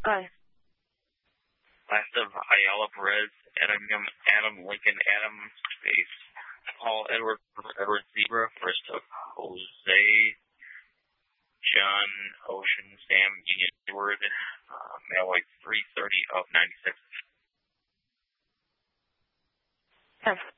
Aye. Last of Ayala Perez, Adam Lincoln, Adam Space, Paul Edward Zebra. First of Jose, John Ocean, Sam Union Edward, Mailway 330 of 96. Yes.